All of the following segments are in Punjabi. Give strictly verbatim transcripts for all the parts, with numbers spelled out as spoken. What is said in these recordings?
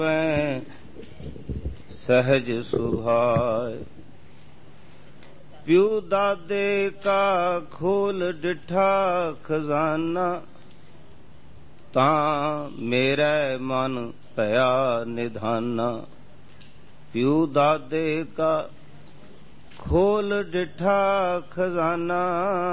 सहज सुभाय। प्यू दादे का खोल डिठा खजाना, तां मेरे मन पया निधाना। प्यू दादे का खोल डिठा खजाना,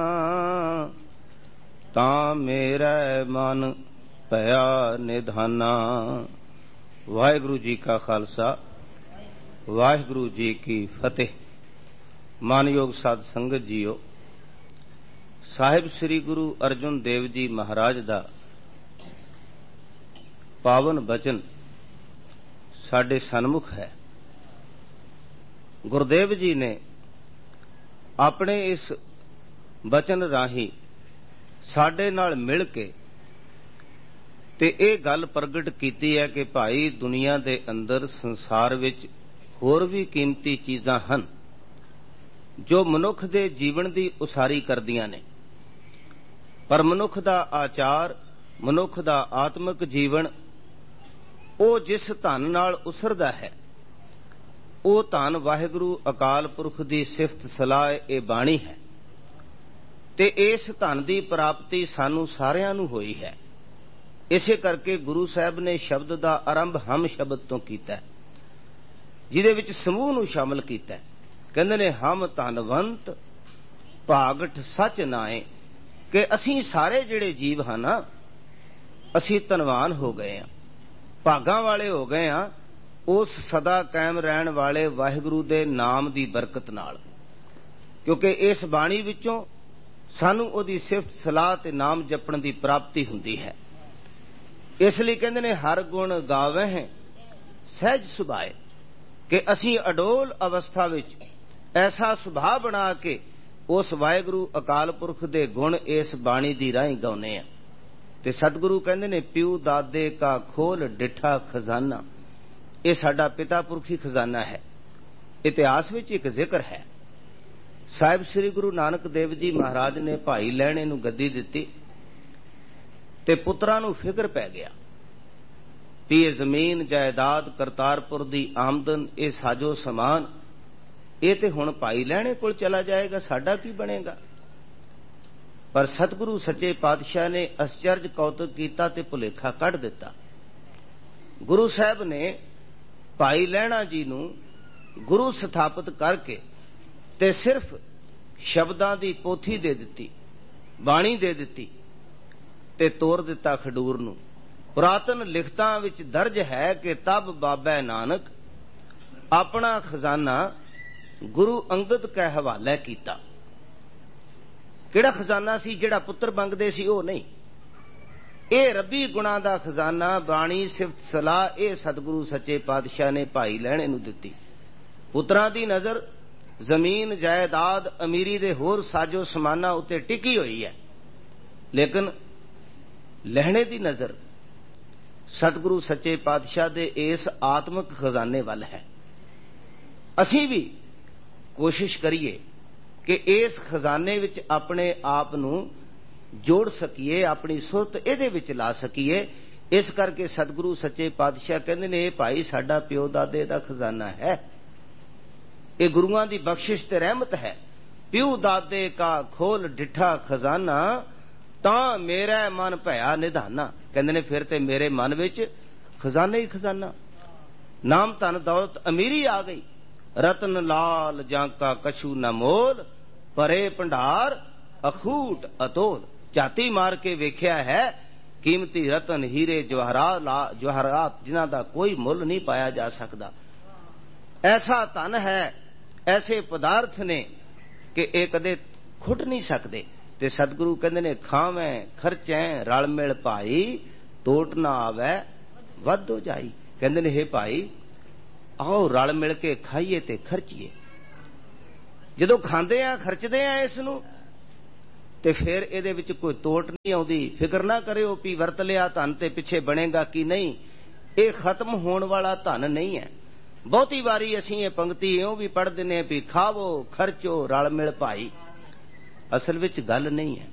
तां मेरे मन पया निधाना। वाहिगुरु जी का खालसा, वाहिगुरु जी की फतेह। मानयोग साध संगत जीओ, साहिब श्री गुरु अर्जुन देव जी महाराज दा पावन बचन साडे सन्मुख है। गुरुदेव जी ने अपने इस बचन राही साडे नाल मिल के ते ये गल प्रगट कीती है कि भाई दुनिया दे अंदर संसार विच होर भी कीमती चीज़ां हन जो मनुख दे जीवन दी उसारी करदियां ने, पर मनुख दा आचार, मनुख दा आत्मिक जीवन वो जिस धन नाल उसरदा है, वो धन वाहिगुरु अकाल पुरख दी सिफत सलाह ए बाणी है। ते इस धन दी प्राप्ति सानू सारियां नू होई है। इसे करके गुरु साहब ने शब्द दा आरंभ हम शब्द तो कीता है, जिहदे विच समूह नू शामिल कीता है। कहंदे ने हम धनवंत भागठ सच नाए, कि असीं सारे जिहड़े जीव हां ना, असीं धनवान हो गए हां, भागां वाले हो गए हां उस सदा कायम रहण वाले वाहिगुरु दे नाम दी बरकत नाल। क्योंकि इस बाणी विचों सानू उहदी सिफत सलाह ते नाम जपण दी प्राप्ति हुंदी है। इसलिए कहंदे ने हर गुण गावे हैं सहज सुभाए, कि असीं अडोल अवस्था विच ऐसा सुभाव बना के उस वाहिगुरु अकाल पुरख दे गुण इस बाणी दी राहीं गाउने आ। ते सतगुरु कहंदे ने प्यू दादे का खोल डिठा खजाना, ये साडा पिता पुरखी खजाना है। इतिहास विच एक जिक्र है, साहिब श्री गुरु नानक देव जी महाराज ने भाई लहणे नूं गद्दी दित्ती ते पुत्रां नूं फिकर पै गया भी ये जमीन जायदाद करतारपुर दी आमदन, ये साजो समान, ये ते हुण भाई लहणे कोल चला जाएगा, साडा की बनेगा। पर सतगुरु सच्चे पातशाह ने आश्चर्य कौतुक कीता ते भुलेखा कढ दिता। गुरु साहब ने भाई लहणा जी नूं गुरु स्थापित करके ते सिर्फ शब्दां दी पोथी दे दिती, बाणी दे दिती ते तोड़ दिता खडूर नूं। पुरातन लिखतां विच दर्ज है कि तब बाबा नानक अपना खजाना गुरु अंगद कै हवाले कीता। किहड़ा खजाना सी जिहड़ा पुत्र मंगदे सी ओह नहीं, ਇਹ ਰੱਬੀ ਗੁਣਾ ਦਾ ਖਜ਼ਾਨਾ, ਬਾਣੀ, ਸਿਫਤ ਸਲਾਹ, ਇਹ ਸਤਿਗੁਰੂ ਸੱਚੇ ਪਾਤਸ਼ਾਹ ਨੇ ਭਾਈ ਲਹਿਣੇ ਨੂੰ ਦਿੱਤੀ। ਪੁੱਤਰਾਂ ਦੀ ਨਜ਼ਰ ਜ਼ਮੀਨ ਜਾਇਦਾਦ ਅਮੀਰੀ ਦੇ ਹੋਰ ਸਾਜੋ ਸਮਾਨਾਂ ਉੱਤੇ ਟਿਕੀ ਹੋਈ ਹੈ, ਲੇਕਿਨ ਲਹਿਣੇ ਦੀ ਨਜ਼ਰ ਸਤਿਗੁਰੂ ਸੱਚੇ ਪਾਤਸ਼ਾਹ ਦੇ ਇਸ ਆਤਮਿਕ ਖਜ਼ਾਨੇ ਵੱਲ ਹੈ। ਅਸੀਂ ਵੀ ਕੋਸ਼ਿਸ਼ ਕਰੀਏ ਕਿ ਇਸ ਖਜ਼ਾਨੇ ਵਿੱਚ ਆਪਣੇ ਆਪ ਨੂੰ जोड़ सकीए, अपनी सुरत इहदे विच ला सकीए। इस करके सतगुरु सच्चे पातशाह कहंदे ने भाई साडा प्यो दादे दा खजाना है, ये गुरुआं दी बख्शिश ते रहमत है। प्यू दादे का खोल डिठा खजाना, तां मेरा मन भया निधाना। कहंदे ने फिर ते मेरे मन विच खजाना ही खजाना, नाम धन दौलत अमीरी आ गई। रतन लाल जांका कछू न मोल, परे भंडार अखूट अतोल। झाती मार के वेख्या है कीमती रतन हीरे जवाहरात जवाहरात जिन्हां दा कोई मुल नहीं पाया जा सकता। ऐसा धन है, ऐसे पदार्थ ने कि ये कदे खुट नहीं सकते। ते सतगुरु कहंदे ने खावें खर्चें रल मिल भाई, तोट ना आवे वध हो जाई। कहंदे ने हे भाई आओ रल मिल के खाइए ते खर्चीए। जदों खांदे आ खर्चदे आ इस नूं ते फिर इहदे विच कोई तोट नहीं आउंदी। फिक्र ना करियो भी वरत लिया धन ते पिछे बनेगा कि नहीं, ये खत्म होने वाला धन नहीं है। बहुती वारी असीं ये पंक्ति इउं भी पढ़ दिंदे भी खावो खर्चो रल मिल भाई, असल विच गल नहीं है।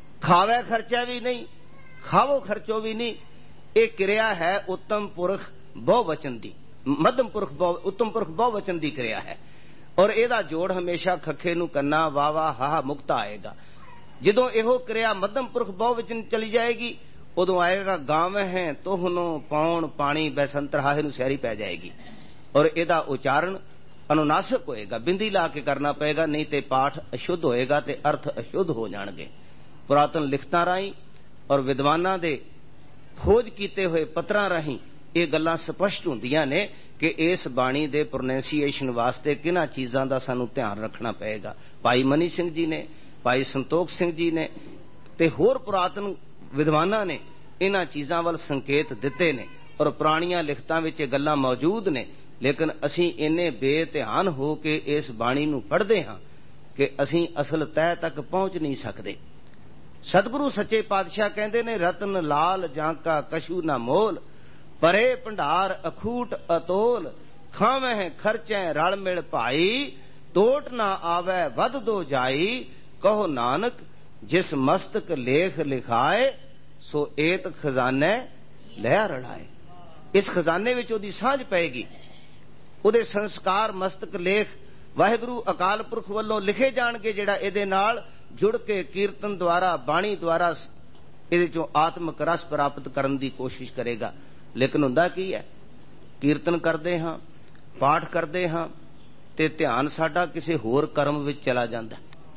खावे खर्चा भी नहीं, खावो खर्चो भी नहीं, ये किरिया है उत्तम पुरख ਬਹੁਵਚਨ ਦੀ, ਮੱਧਮ ਪੁਰਖ ਉੱਤਮ ਪੁਰਖ ਬਹੁਵਚਨ ਦੀ ਕਿਰਿਆ ਹੈ। ਔਰ ਇਹਦਾ ਜੋੜ ਹਮੇਸ਼ਾ ਖੱਖੇ ਨੂੰ ਕੰਨਾ ਵਾਵਾ ਹਾਹਾ ਮੁਕਤਾ ਆਏਗਾ। ਜਦੋਂ ਇਹੋ ਕਿਰਿਆ ਮੱਧਮ ਪੁਰਖ ਬਹੁਵਚਨ ਚਲੀ ਜਾਏਗੀ, ਉਦੋਂ ਆਏਗਾ ਗਾਵੇਂ ਹੈ ਤੋਹਨੋਂ ਪੌਣ ਪਾਣੀ ਬੈਸੰਤਰ ਹਾਹੇ ਨੂੰ ਸਿਆਰੀ ਪੈ ਜਾਏਗੀ। ਔਰ ਇਹਦਾ ਉਚਾਰਨ ਅਨੁਨਾਸਿਕ ਹੋਏਗਾ, ਬਿੰਦੀ ਲਾ ਕੇ ਕਰਨਾ ਪਏਗਾ, ਨਹੀਂ ਤੇ ਪਾਠ ਅਸ਼ੁੱਧ ਹੋਏਗਾ ਤੇ ਅਰਥ ਅਸ਼ੁੱਧ ਹੋ ਜਾਣਗੇ। ਪੁਰਾਤਨ ਲਿਖਤਾਂ ਰਾਹੀਂ ਔਰ ਵਿਦਵਾਨਾਂ ਦੇ ਖੋਜ ਕੀਤੇ ਹੋਏ ਪੱਤਰਾਂ ਰਾਹੀਂ ਇਹ ਗੱਲਾਂ ਸਪਸ਼ਟ ਹੁੰਦੀਆਂ ਨੇ ਕਿ ਇਸ ਬਾਣੀ ਦੇ ਪ੍ਰੋਨੈਂਸੀਏਸ਼ਨ ਵਾਸਤੇ ਕਿਹਨਾਂ ਚੀਜ਼ਾਂ ਦਾ ਸਾਨੂੰ ਧਿਆਨ ਰੱਖਣਾ ਪਏਗਾ। ਭਾਈ ਮਨੀ ਸਿੰਘ ਜੀ ਨੇ, ਭਾਈ ਸੰਤੋਖ ਸਿੰਘ ਜੀ ਨੇ ਤੇ ਹੋਰ ਪੁਰਾਤਨ ਵਿਦਵਾਨਾਂ ਨੇ ਇਹਨਾਂ ਚੀਜ਼ਾਂ ਵੱਲ ਸੰਕੇਤ ਦਿੱਤੇ ਨੇ ਔਰ ਪੁਰਾਣੀਆਂ ਲਿਖਤਾਂ ਵਿੱਚ ਇਹ ਗੱਲਾਂ ਮੌਜੂਦ ਨੇ। ਲੇਕਿਨ ਅਸੀਂ ਇੰਨੇ ਬੇਧਿਆਨ ਹੋ ਕੇ ਇਸ ਬਾਣੀ ਨੂੰ ਪੜ੍ਹਦੇ ਹਾਂ ਕਿ ਅਸੀਂ ਅਸਲ ਤਹਿ ਤੱਕ ਪਹੁੰਚ ਨਹੀਂ ਸਕਦੇ। ਸਤਿਗੁਰੂ ਸੱਚੇ ਪਾਤਸ਼ਾਹ ਕਹਿੰਦੇ ਨੇ, ਰਤਨ ਲਾਲ ਜਾਂਕਾ ਕਛੂ ਨਾ ਮੋਲ, ਪਰੇ ਭੰਡਾਰ ਅਖੂਟ ਅਤੋਲ, ਖਾਵਹਿ ਖਰਚੈ ਰਲ ਮਿਲ ਭਾਈ, ਤੋਟ ਨਾ ਆਵੈ ਵੱਧ ਦੋ ਜਾਈ, ਕਹੋ ਨਾਨਕ ਜਿਸ ਮਸਤਕ ਲੇਖ ਲਿਖਾਏ, ਸੋ ਏਤ ਖਜ਼ਾਨੇ ਲੈ ਰੜਾਏ। ਇਸ ਖਜ਼ਾਨੇ ਵਿੱਚ ਉਹਦੀ ਸਾਂਝ ਪਏਗੀ, ਉਹਦੇ ਸੰਸਕਾਰ ਮਸਤਕ ਲੇਖ ਵਾਹਿਗੁਰੂ ਅਕਾਲ ਪੁਰਖ ਵੱਲੋਂ ਲਿਖੇ ਜਾਣਗੇ, ਜਿਹੜਾ ਇਹਦੇ ਨਾਲ ਜੁੜ ਕੇ ਕੀਰਤਨ ਦੁਆਰਾ, ਬਾਣੀ ਦੁਆਰਾ ਇਹਦੇ ਚੋਂ ਆਤਮਿਕ ਰਸ ਪ੍ਰਾਪਤ ਕਰਨ ਦੀ ਕੋਸ਼ਿਸ਼ ਕਰੇਗਾ। ਲੇਕਿਨ ਹੁੰਦਾ ਕੀ ਹੈ, ਕੀਰਤਨ ਕਰਦੇ ਹਾਂ, ਪਾਠ ਕਰਦੇ ਹਾਂ ਤੇ ਧਿਆਨ ਸਾਡਾ ਕਿਸੇ ਹੋਰ ਕਰਮ ਵਿੱਚ ਚਲਾ ਜਾਂਦਾ,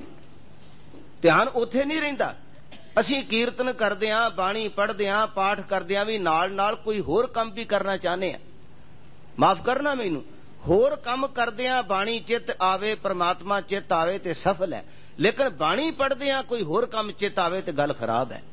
ਧਿਆਨ ਉੱਥੇ ਨਹੀਂ ਰਹਿੰਦਾ। ਅਸੀਂ ਕੀਰਤਨ ਕਰਦੇ ਹਾਂ, ਬਾਣੀ ਪੜ੍ਹਦੇ ਹਾਂ, ਪਾਠ ਕਰਦੇ ਹਾਂ ਵੀ ਨਾਲ ਨਾਲ ਕੋਈ ਹੋਰ ਕੰਮ ਵੀ ਕਰਨਾ ਚਾਹੁੰਦੇ ਹਾਂ। ਮਾਫ ਕਰਨਾ ਮੈਨੂੰ, ਹੋਰ ਕੰਮ ਕਰਦੇ ਹਾਂ, ਬਾਣੀ ਚਿੱਤ ਆਵੇ, ਪ੍ਰਮਾਤਮਾ ਚਿੱਤ ਆਵੇ ਤੇ ਸਫਲ ਹੈ। ਲੇਕਿਨ ਬਾਣੀ ਪੜ੍ਹਦੇ ਹਾਂ, ਕੋਈ ਹੋਰ ਕੰਮ ਚਿੱਤ ਆਵੇ ਤੇ ਗੱਲ ਖਰਾਬ ਹੈ।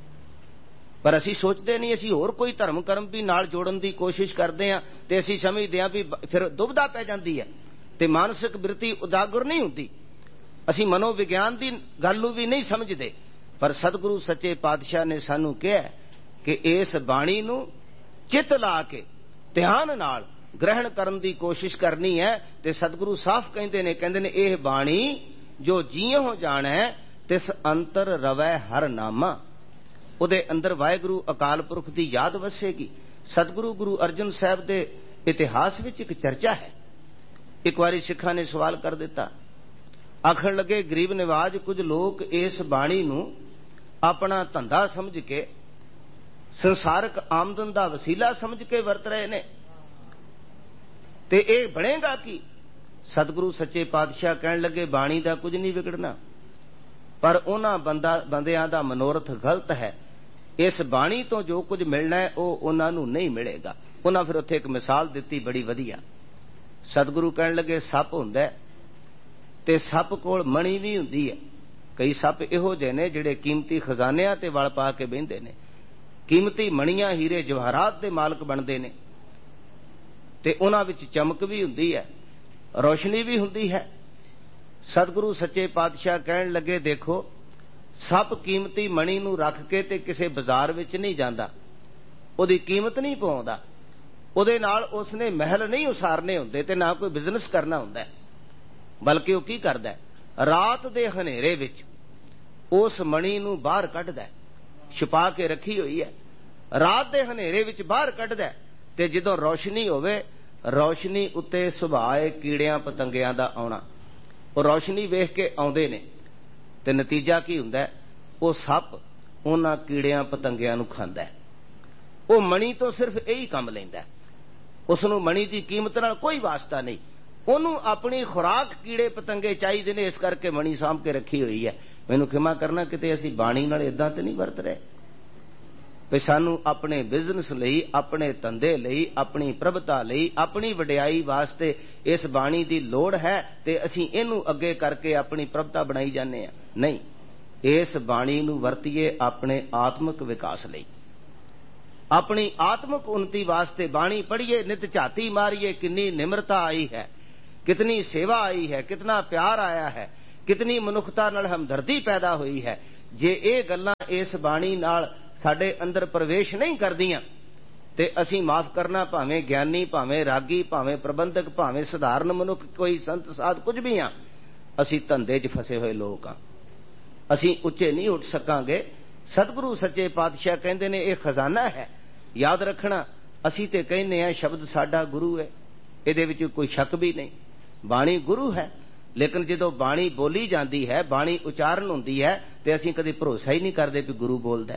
ਪਰ ਅਸੀਂ ਸੋਚਦੇ ਨਹੀਂ, ਅਸੀਂ ਹੋਰ ਕੋਈ ਧਰਮ ਕਰਮ ਵੀ ਨਾਲ ਜੋੜਨ ਦੀ ਕੋਸ਼ਿਸ਼ ਕਰਦੇ ਹਾਂ ਤੇ ਅਸੀਂ ਸਮਝਦੇ ਹਾਂ ਵੀ ਫਿਰ ਦੁਬਿਧਾ ਪੈ ਜਾਂਦੀ ਹੈ ਤੇ ਮਾਨਸਿਕ ਬਿਰਤੀ ਉਜਾਗਰ ਨਹੀਂ ਹੁੰਦੀ। ਅਸੀਂ ਮਨੋਵਿਗਿਆਨ ਦੀ ਗੱਲ ਨੂੰ ਵੀ ਨਹੀਂ ਸਮਝਦੇ। ਪਰ ਸਤਿਗੁਰੂ ਸੱਚੇ ਪਾਤਸ਼ਾਹ ਨੇ ਸਾਨੂੰ ਕਿਹਾ ਕਿ ਇਸ ਬਾਣੀ ਨੂੰ ਚਿੱਤ ਲਾ ਕੇ ਧਿਆਨ ਨਾਲ ਗ੍ਰਹਿਣ ਕਰਨ ਦੀ ਕੋਸ਼ਿਸ਼ ਕਰਨੀ ਹੈ। ਤੇ ਸਤਿਗੁਰੂ ਸਾਫ਼ ਕਹਿੰਦੇ ਨੇ, ਕਹਿੰਦੇ ਨੇ ਇਹ ਬਾਣੀ ਜੋ ਜੀਉ ਜਾਣੈ ਤਿਸ ਅੰਤਰ ਰਵੈ ਹਰ ਨਾਮਾ, ਉਹਦੇ ਅੰਦਰ ਵਾਹਿਗੁਰੂ ਅਕਾਲ ਪੁਰਖ ਦੀ ਯਾਦ ਵਸੇਗੀ। ਸਤਿਗੁਰੂ ਗੁਰੂ ਅਰਜਨ ਸਾਹਿਬ ਦੇ ਇਤਿਹਾਸ ਵਿੱਚ ਇੱਕ ਚਰਚਾ ਹੈ। ਇੱਕ ਵਾਰੀ ਸਿੱਖਾਂ ਨੇ ਸਵਾਲ ਕਰ ਦਿੱਤਾ, ਆਖਣ ਲੱਗੇ, ਗਰੀਬ ਨਿਵਾਜ ਕੁਝ ਲੋਕ ਇਸ ਬਾਣੀ ਨੂੰ ਆਪਣਾ ਧੰਦਾ ਸਮਝ ਕੇ, ਸੰਸਾਰਕ ਆਮਦਨ ਦਾ ਵਸੀਲਾ ਸਮਝ ਕੇ ਵਰਤ ਰਹੇ ਨੇ ਤੇ ਇਹ ਬਣੇਗਾ ਕੀ? ਸਤਿਗੁਰੂ ਸੱਚੇ ਪਾਤਸ਼ਾਹ ਕਹਿਣ ਲੱਗੇ, ਬਾਣੀ ਦਾ ਕੁਝ ਨਹੀਂ ਵਿਗੜਨਾ, ਪਰ ਉਹਨਾਂ ਬੰਦਾ ਬੰਦਿਆਂ ਦਾ ਮਨੋਰਥ ਗਲਤ ਹੈ। ਇਸ ਬਾਣੀ ਤੋਂ ਜੋ ਕੁਝ ਮਿਲਣਾ ਹੈ ਉਹ ਉਹਨਾਂ ਨੂੰ ਨਹੀਂ ਮਿਲੇਗਾ। ਉਹਨਾਂ ਫਿਰ ਉੱਥੇ ਇੱਕ ਮਿਸਾਲ ਦਿੱਤੀ ਬੜੀ ਵਧੀਆ। ਸਤਿਗੁਰੂ ਕਹਿਣ ਲੱਗੇ, ਸੱਪ ਹੁੰਦਾ ਤੇ ਸੱਪ ਕੋਲ ਮਣੀ ਵੀ ਹੁੰਦੀ ਹੈ। ਕਈ ਸੱਪ ਇਹੋ ਜਿਹੇ ਨੇ ਜਿਹੜੇ ਕੀਮਤੀ ਖਜ਼ਾਨਿਆਂ ਤੇ ਵਲ ਪਾ ਕੇ ਬਹਿੰਦੇ ਨੇ, ਕੀਮਤੀ ਮਣੀਆਂ ਹੀਰੇ ਜਵਾਹਰਾਤ ਦੇ ਮਾਲਕ ਬਣਦੇ ਨੇ ਤੇ ਉਹਨਾਂ ਵਿੱਚ ਚਮਕ ਵੀ ਹੁੰਦੀ ਹੈ, ਰੋਸ਼ਨੀ ਵੀ ਹੁੰਦੀ ਹੈ। ਸਤਿਗੁਰੂ ਸੱਚੇ ਪਾਤਸ਼ਾਹ ਕਹਿਣ ਲੱਗੇ, ਦੇਖੋ ਸੱਪ ਕੀਮਤੀ ਮਣੀ ਨੂੰ ਰੱਖ ਕੇ ਤੇ ਕਿਸੇ ਬਾਜ਼ਾਰ ਵਿੱਚ ਨਹੀਂ ਜਾਂਦਾ, ਉਹਦੀ ਕੀਮਤ ਨਹੀਂ ਪਾਉਂਦਾ, ਉਹਦੇ ਨਾਲ ਉਸਨੇ ਮਹਿਲ ਨਹੀਂ ਉਸਾਰਨੇ ਹੁੰਦੇ ਤੇ ਨਾ ਕੋਈ ਬਿਜ਼ਨਸ ਕਰਨਾ ਹੁੰਦਾ, ਬਲਕਿ ਉਹ ਕੀ ਕਰਦਾ, ਰਾਤ ਦੇ ਹਨੇਰੇ ਵਿੱਚ ਉਸ ਮਣੀ ਨੂੰ ਬਾਹਰ ਕੱਢਦਾ, ਛੁਪਾ ਕੇ ਰੱਖੀ ਹੋਈ ਹੈ, ਰਾਤ ਦੇ ਹਨੇਰੇ ਵਿੱਚ ਬਾਹਰ ਕੱਢਦਾ ਤੇ ਜਦੋਂ ਰੌਸ਼ਨੀ ਹੋਵੇ, ਰੌਸ਼ਨੀ ਉੱਤੇ ਸੁਭਾਏ ਕੀੜਿਆਂ ਪਤੰਗਿਆਂ ਦਾ ਆਉਣਾ, ਉਹ ਰੌਸ਼ਨੀ ਵੇਖ ਕੇ ਆਉਂਦੇ ਨੇ ਤੇ ਨਤੀਜਾ ਕੀ ਹੁੰਦਾ, ਉਹ ਸੱਪ ਉਹਨਾਂ ਕੀੜਿਆਂ ਪਤੰਗਿਆਂ ਨੂੰ ਖਾਂਦਾ। ਉਹ ਮਣੀ ਤੋਂ ਸਿਰਫ ਇਹੀ ਕੰਮ ਲੈਂਦਾ, ਉਸ ਨੂੰ ਮਣੀ ਦੀ ਕੀਮਤ ਨਾਲ ਕੋਈ ਵਾਸਤਾ ਨਹੀਂ, ਉਹਨੂੰ ਆਪਣੀ ਖੁਰਾਕ ਕੀੜੇ ਪਤੰਗੇ ਚਾਹੀਦੇ ਨੇ, ਇਸ ਕਰਕੇ ਮਣੀ ਸਾਂਭ ਕੇ ਰੱਖੀ ਹੋਈ ਹੈ। ਮੈਨੂੰ ਖਿਮਾ ਕਰਨਾ, ਕਿਤੇ ਅਸੀਂ ਬਾਣੀ ਨਾਲ ਏਦਾਂ ਤੇ ਨਹੀਂ ਵਰਤ ਰਹੇ ਵੀ ਸਾਨੂੰ ਆਪਣੇ ਬਿਜ਼ਨਸ ਲਈ, ਆਪਣੇ ਧੰਦੇ ਲਈ, ਆਪਣੀ ਪ੍ਰਭਤਾ ਲਈ, ਆਪਣੀ ਵਡਿਆਈ ਵਾਸਤੇ ਇਸ ਬਾਣੀ ਦੀ ਲੋੜ ਹੈ ਤੇ ਅਸੀਂ ਇਹਨੂੰ ਅੱਗੇ ਕਰਕੇ ਆਪਣੀ ਪ੍ਰਭਤਾ ਬਣਾਈ ਜਾਂਦੇ ਹਾਂ। ਨਹੀਂ, ਇਸ ਬਾਣੀ ਨੂੰ ਵਰਤੀਏ ਆਪਣੇ ਆਤਮਿਕ ਵਿਕਾਸ ਲਈ, ਆਪਣੀ ਆਤਮਿਕ ਉન્નਤੀ ਵਾਸਤੇ ਬਾਣੀ ਪੜ੍ਹੀਏ, ਨਿਤ ਝਾਤੀ ਮਾਰੀਏ, ਕਿੰਨੀ ਨਿਮਰਤਾ ਆਈ ਹੈ, ਕਿਤਨੀ ਸੇਵਾ ਆਈ ਹੈ, ਕਿਤਨਾ ਪਿਆਰ ਆਇਆ ਹੈ, ਕਿਤਨੀ ਮਨੁੱਖਤਾ ਨਾਲ ਹਮਦਰਦੀ ਪੈਦਾ ਹੋਈ ਹੈ। ਜੇ ਇਹ ਗੱਲਾਂ ਇਸ ਬਾਣੀ ਨਾਲ ਸਾਡੇ ਅੰਦਰ ਪ੍ਰਵੇਸ਼ ਨਹੀਂ ਕਰਦੀਆਂ ਤੇ ਅਸੀਂ ਮਾਫ ਕਰਨਾ, ਭਾਵੇਂ ਗਿਆਨੀ, ਭਾਵੇਂ ਰਾਗੀ, ਭਾਵੇਂ ਪ੍ਰਬੰਧਕ, ਭਾਵੇਂ ਸਧਾਰਨ ਮਨੁੱਖ, ਕੋਈ ਸੰਤ ਸਾਧ ਕੁਝ ਵੀ ਹਾਂ, ਅਸੀਂ ਧੰਦੇ 'ਚ ਫਸੇ ਹੋਏ ਲੋਕ ਹਾਂ, ਅਸੀਂ ਉੱਚੇ ਨਹੀਂ ਉੱਠ ਸਕਾਂਗੇ। ਸਤਿਗੁਰੂ ਸੱਚੇ ਪਾਤਸ਼ਾਹ ਕਹਿੰਦੇ ਨੇ ਇਹ ਖਜ਼ਾਨਾ ਹੈ, ਯਾਦ ਰੱਖਣਾ। ਅਸੀਂ ਤੇ ਕਹਿੰਦੇ ਆ ਸ਼ਬਦ ਸਾਡਾ ਗੁਰੂ ਹੈ, ਇਹਦੇ ਵਿੱਚ ਕੋਈ ਸ਼ੱਕ ਵੀ ਨਹੀਂ। ਬਾਣੀ ਗੁਰੂ ਹੈ, ਲੇਕਿਨ ਜਦੋਂ ਬਾਣੀ ਬੋਲੀ ਜਾਂਦੀ ਹੈ, ਬਾਣੀ ਉਚਾਰਨ ਹੁੰਦੀ ਹੈ, ਤੇ ਅਸੀਂ ਕਦੇ ਭਰੋਸਾ ਹੀ ਨਹੀਂ ਕਰਦੇ ਵੀ ਗੁਰੂ ਬੋਲਦਾ।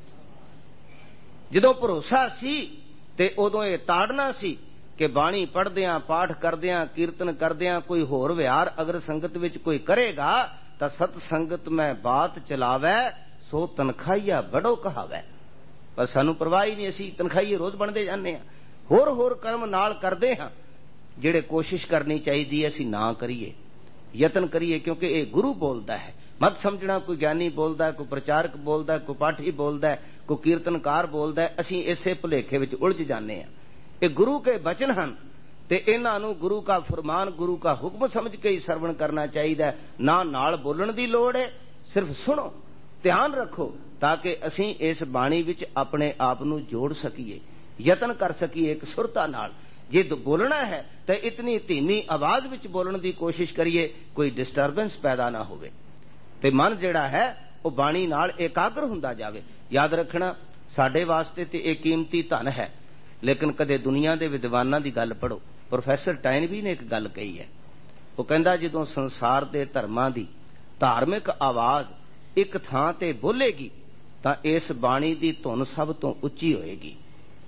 ਜਦੋਂ ਭਰੋਸਾ ਸੀ ਤੇ ਉਦੋਂ ਇਹ ਤਾੜਨਾ ਸੀ ਕਿ ਬਾਣੀ ਪੜ੍ਹਦਿਆਂ, ਪਾਠ ਕਰਦਿਆਂ, ਕੀਰਤਨ ਕਰਦਿਆਂ ਕੋਈ ਹੋਰ ਵਿਹਾਰ ਅਗਰ ਸੰਗਤ ਵਿੱਚ ਕੋਈ ਕਰੇਗਾ ਤਾਂ ਸਤ ਸੰਗਤ ਮੈਂ ਬਾਤ ਚਲਾਵੈ ਸੋ ਤਨਖਾਹੀਆ ਬੜੋ ਕਹਾਵੈ। ਪਰ ਸਾਨੂੰ ਪਰਵਾਹ ਹੀ ਨਹੀਂ, ਅਸੀਂ ਤਨਖਾਹੀਏ ਰੋਜ਼ ਬਣਦੇ ਜਾਂਦੇ ਹਾਂ, ਹੋਰ ਹੋਰ ਕਰਮ ਨਾਲ ਕਰਦੇ ਹਾਂ ਜਿਹੜੇ ਕੋਸ਼ਿਸ਼ ਕਰਨੀ ਚਾਹੀਦੀ ਹੈ ਅਸੀਂ ਨਾ ਕਰੀਏ, ਯਤਨ ਕਰੀਏ, ਕਿਉਂਕਿ ਇਹ ਗੁਰੂ ਬੋਲਦਾ ਹੈ। ਮਤ ਸਮਝਣਾ ਕੋਈ ਗਿਆਨੀ ਬੋਲਦਾ, ਕੋਈ ਪ੍ਰਚਾਰਕ ਬੋਲਦਾ, ਕੋਈ ਪਾਠੀ ਬੋਲਦਾ, ਕੋਈ ਕੀਰਤਨਕਾਰ ਬੋਲਦਾ, ਅਸੀਂ ਇਸੇ ਭੁਲੇਖੇ ਵਿੱਚ ਉਲਝ ਜਾਂਦੇ ਹਾਂ। ਇਹ ਗੁਰੂ ਕੇ ਬਚਨ ਹਨ ਤੇ ਇਹਨਾਂ ਨੂੰ ਗੁਰੂ ਕਾ ਫਰਮਾਨ, ਗੁਰੂ ਕਾ ਹੁਕਮ ਸਮਝ ਕੇ ਹੀ ਸਰਵਣ ਕਰਨਾ ਚਾਹੀਦਾ। ਨਾ ਨਾਲ ਬੋਲਣ ਦੀ ਲੋੜ ਹੈ, ਸਿਰਫ ਸੁਣੋ, ਧਿਆਨ ਰੱਖੋ, ਤਾਂ ਕਿ ਅਸੀਂ ਇਸ ਬਾਣੀ ਵਿੱਚ ਆਪਣੇ ਆਪ ਨੂੰ ਜੋੜ ਸਕੀਏ, ਯਤਨ ਕਰ ਸਕੀਏ ਇੱਕ ਸੁਰਤਾ ਨਾਲ। ਜੇ ਬੋਲਣਾ ਹੈ ਤਾਂ ਇਤਨੀ ਧੀਮੀ ਆਵਾਜ਼ ਵਿੱਚ ਬੋਲਣ ਦੀ ਕੋਸ਼ਿਸ਼ ਕਰੀਏ, ਕੋਈ ਡਿਸਟਰਬੈਂਸ ਪੈਦਾ ਨਾ ਹੋਵੇ ਤੇ ਮਨ ਜਿਹੜਾ ਹੈ ਉਹ ਬਾਣੀ ਨਾਲ ਇਕਾਗਰ ਹੁੰਦਾ ਜਾਵੇ। ਯਾਦ ਰੱਖਣਾ, ਸਾਡੇ ਵਾਸਤੇ ਤੇ ਇਹ ਕੀਮਤੀ ਧਨ ਹੈ, ਲੇਕਿਨ ਕਦੇ ਦੁਨੀਆ ਦੇ ਵਿਦਵਾਨਾਂ ਦੀ ਗੱਲ ਪੜ੍ਹੋ। ਪ੍ਰੋਫੈਸਰ ਟਾਈਨਬੀ ਨੇ ਇੱਕ ਗੱਲ ਕਹੀ ਹੈ, ਉਹ ਕਹਿੰਦਾ ਜਦੋਂ ਸੰਸਾਰ ਦੇ ਧਰਮਾਂ ਦੀ ਧਾਰਮਿਕ ਆਵਾਜ਼ ਇੱਕ ਥਾਂ ਤੇ ਬੋਲੇਗੀ ਤਾਂ ਇਸ ਬਾਣੀ ਦੀ ਧੁਨ ਸਭ ਤੋਂ ਉੱਚੀ ਹੋਏਗੀ,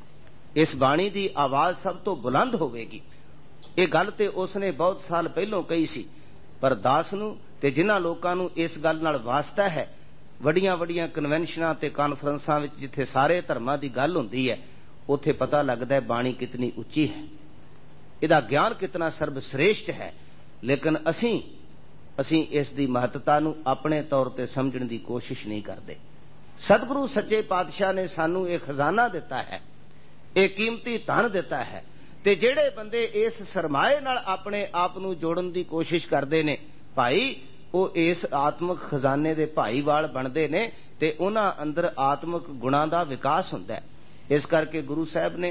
ਇਸ ਬਾਣੀ ਦੀ ਆਵਾਜ਼ ਸਭ ਤੋਂ ਬੁਲੰਦ ਹੋਵੇਗੀ। ਇਹ ਗੱਲ ਤੇ ਉਸਨੇ ਬਹੁਤ ਸਾਲ ਪਹਿਲਾਂ ਕਹੀ ਸੀ, ਪਰ ਦਾਸ ਨੂੰ ਤੇ ਜਿਨ੍ਹਾਂ ਲੋਕਾਂ ਨੂੰ ਇਸ ਗੱਲ ਨਾਲ ਵਾਸਤਾ ਹੈ, ਵੱਡੀਆਂ ਵੱਡੀਆਂ ਕਨਵੈਨਸ਼ਨਾਂ ਤੇ ਕਾਨਫਰੰਸਾਂ ਵਿੱਚ ਜਿੱਥੇ ਸਾਰੇ ਧਰਮਾਂ ਦੀ ਗੱਲ ਹੁੰਦੀ ਹੈ, ਉੱਥੇ ਪਤਾ ਲੱਗਦਾ ਹੈ ਬਾਣੀ ਕਿਤਨੀ ਉੱਚੀ ਹੈ, ਇਹਦਾ ਗਿਆਨ ਕਿਤਨਾ ਸਰਬਸ਼੍ਰੇਸ਼ਟ ਹੈ। ਲੇਕਿਨ ਅਸੀਂ ਅਸੀਂ ਇਸ ਦੀ ਮਹੱਤਤਾ ਨੂੰ ਆਪਣੇ ਤੌਰ ਤੇ ਸਮਝਣ ਦੀ ਕੋਸ਼ਿਸ਼ ਨਹੀਂ ਕਰਦੇ। ਸਤਿਗੁਰੂ ਸੱਚੇ ਪਾਤਸ਼ਾਹ ਨੇ ਸਾਨੂੰ ਇਹ ਖਜ਼ਾਨਾ ਦਿੱਤਾ ਹੈ, ਇਹ ਕੀਮਤੀ ਧਨ ਦਿੱਤਾ ਹੈ, ਤੇ ਜਿਹੜੇ ਬੰਦੇ ਇਸ ਸਰਮਾਏ ਨਾਲ ਆਪਣੇ ਆਪ ਨੂੰ ਜੋੜਨ ਦੀ ਕੋਸ਼ਿਸ਼ ਕਰਦੇ ਨੇ ਭਾਈ, ਉਹ ਇਸ ਆਤਮਿਕ ਖਜ਼ਾਨੇ ਦੇ ਭਾਈਵਾਲ ਬਣਦੇ ਨੇ ਤੇ ਉਹਨਾਂ ਅੰਦਰ ਆਤਮਿਕ ਗੁਣਾਂ ਦਾ ਵਿਕਾਸ ਹੁੰਦਾ ਹੈ। ਇਸ ਕਰਕੇ ਗੁਰੂ ਸਾਹਿਬ ਨੇ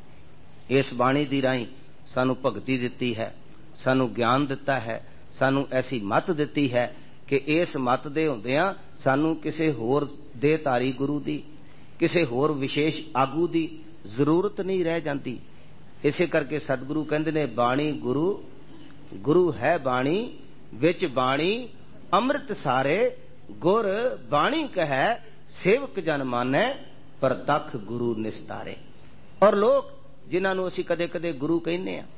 ਇਸ ਬਾਣੀ ਦੀ ਰਾਹੀਂ ਸਾਨੂੰ ਭਗਤੀ ਦਿੱਤੀ ਹੈ, ਸਾਨੂੰ ਗਿਆਨ ਦਿੱਤਾ ਹੈ, ਸਾਨੂੰ ਐਸੀ ਮੱਤ ਦਿੱਤੀ ਹੈ ਕਿ ਇਸ ਮੱਤ ਦੇ ਹੁੰਦਿਆਂ ਸਾਨੂੰ ਕਿਸੇ ਹੋਰ ਦੇਹਧਾਰੀ ਗੁਰੂ ਦੀ, ਕਿਸੇ ਹੋਰ ਵਿਸ਼ੇਸ਼ ਆਗੂ ਦੀ ਜ਼ਰੂਰਤ ਨਹੀਂ ਰਹਿ ਜਾਂਦੀ। ਇਸੇ ਕਰਕੇ ਸਤਿਗੁਰੂ ਕਹਿੰਦੇ ਨੇ ਬਾਣੀ ਗੁਰੂ, ਗੁਰੂ ਹੈ ਬਾਣੀ, ਵਿੱਚ ਬਾਣੀ ਅੰਮ੍ਰਿਤ ਸਾਰੇ, ਗੁਰ ਬਾਣੀ ਕਹੈ ਸੇਵਕ ਜਨ ਮਾਨੈ, ਪ੍ਰਤੱਖ ਗੁਰੂ ਨਿਸਤਾਰੇ। ਔਰ ਲੋਕ ਜਿਨ੍ਹਾਂ ਨੂੰ ਅਸੀਂ ਕਦੇ ਕਦੇ ਗੁਰੂ ਕਹਿੰਦੇ ਆ,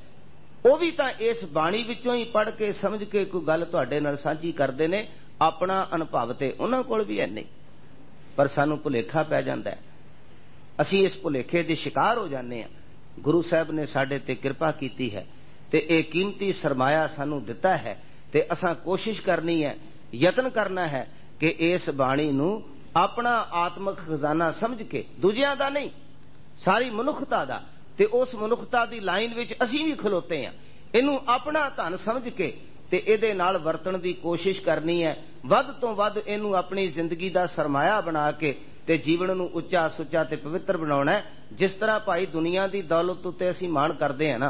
ਉਹ ਵੀ ਤਾਂ ਇਸ ਬਾਣੀ ਵਿੱਚੋਂ ਹੀ ਪੜ੍ਹ ਕੇ ਸਮਝ ਕੇ ਕੋਈ ਗੱਲ ਤੁਹਾਡੇ ਨਾਲ ਸਾਂਝੀ ਕਰਦੇ ਨੇ। ਆਪਣਾ ਅਨੁਭਵ ਤੇ ਉਹਨਾਂ ਕੋਲ ਵੀ ਹੈ ਨਹੀਂ, ਪਰ ਸਾਨੂੰ ਭੁਲੇਖਾ ਪੈ ਜਾਂਦਾ ਹੈ, ਅਸੀਂ ਇਸ ਭੁਲੇਖੇ ਦੇ ਸ਼ਿਕਾਰ ਹੋ ਜਾਂਦੇ ਹਾਂ। ਗੁਰੂ ਸਾਹਿਬ ਨੇ ਸਾਡੇ ਤੇ ਕਿਰਪਾ ਕੀਤੀ ਹੈ ਤੇ ਇਹ ਕੀਮਤੀ ਸਰਮਾਇਆ ਸਾਨੂੰ ਦਿੱਤਾ ਹੈ, ਤੇ ਅਸਾਂ ਕੋਸ਼ਿਸ਼ ਕਰਨੀ ਹੈ, ਯਤਨ ਕਰਨਾ ਹੈ ਕਿ ਇਸ ਬਾਣੀ ਨੂੰ ਆਪਣਾ ਆਤਮਿਕ ਖਜ਼ਾਨਾ ਸਮਝ ਕੇ, ਦੂਜਿਆਂ ਦਾ ਨਹੀਂ, ਸਾਰੀ ਮਨੁੱਖਤਾ ਦਾ, ਤੇ ਉਸ ਮਨੁੱਖਤਾ ਦੀ ਲਾਈਨ ਵਿੱਚ ਅਸੀਂ ਵੀ ਖਲੋਤੇ ਹਾਂ, ਇਹਨੂੰ ਆਪਣਾ ਧਨ ਸਮਝ ਕੇ ਤੇ ਇਹਦੇ ਨਾਲ ਵਰਤਣ ਦੀ ਕੋਸ਼ਿਸ਼ ਕਰਨੀ ਹੈ। ਵੱਧ ਤੋਂ ਵੱਧ ਇਹਨੂੰ ਆਪਣੀ ਜ਼ਿੰਦਗੀ ਦਾ ਸਰਮਾਇਆ ਬਣਾ ਕੇ ਤੇ ਜੀਵਨ ਨੂੰ ਉੱਚਾ ਸੁੱਚਾ ਤੇ ਪਵਿੱਤਰ ਬਣਾਉਣਾ ਹੈ। ਜਿਸ ਤਰ੍ਹਾਂ ਭਾਈ ਦੁਨੀਆ ਦੀ ਦੌਲਤ ਉੱਤੇ ਅਸੀਂ ਮਾਣ ਕਰਦੇ ਹਾਂ ਨਾ,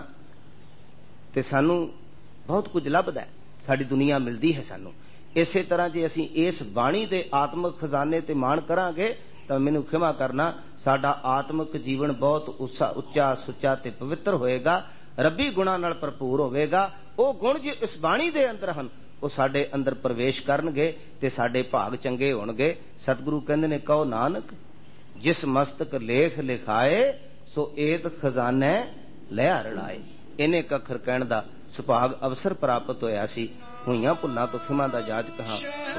ਤੇ ਸਾਨੂੰ ਬਹੁਤ ਕੁਝ ਲੱਭਦਾ ਹੈ, ਸਾਡੀ ਦੁਨੀਆ ਮਿਲਦੀ ਹੈ ਸਾਨੂੰ। ਇਸੇ ਤਰ੍ਹਾਂ ਜੇ ਅਸੀਂ ਇਸ ਬਾਣੀ ਦੇ ਆਤਮਿਕ ਖਜ਼ਾਨੇ ਤੇ ਮਾਣ ਕਰਾਂਗੇ ਤਾਂ ਮੈਨੂੰ ਖਿਮਾ ਕਰਨਾ, ਸਾਡਾ ਆਤਮਿਕ ਜੀਵਨ ਬਹੁਤ ਉੱਚਾ ਸੁੱਚਾ ਤੇ ਪਵਿੱਤਰ ਹੋਏਗਾ, ਰੱਬੀ ਗੁਣਾਂ ਨਾਲ ਭਰਪੂਰ ਹੋਵੇਗਾ। ਉਹ ਗੁਣ ਜੋ ਇਸ ਬਾਣੀ ਦੇ ਅੰਦਰ ਹਨ ਉਹ ਸਾਡੇ ਅੰਦਰ ਪ੍ਰਵੇਸ਼ ਕਰਨਗੇ ਤੇ ਸਾਡੇ ਭਾਗ ਚੰਗੇ ਹੋਣਗੇ। ਸਤਿਗੁਰੂ ਕਹਿੰਦੇ ਨੇ, ਕਹੋ ਨਾਨਕ ਜਿਸ ਮਸਤਕ ਲੇਖ ਲਿਖਾਏ, ਸੋ ਏਤ ਖਜ਼ਾਨੇ ਲੈ ਰਲਾਏ। ਇਹਨੇ ਅੱਖਰ ਕਹਿਣ ਦਾ ਸੁਭਾਗ ਅਵਸਰ ਪ੍ਰਾਪਤ ਹੋਇਆ ਸੀ। ਹੋਈਆਂ ਭੁੱਲਾਂ ਤੋਂ ਖਿਮਾ ਦਾ ਜਾਚ ਕਹਾਂ।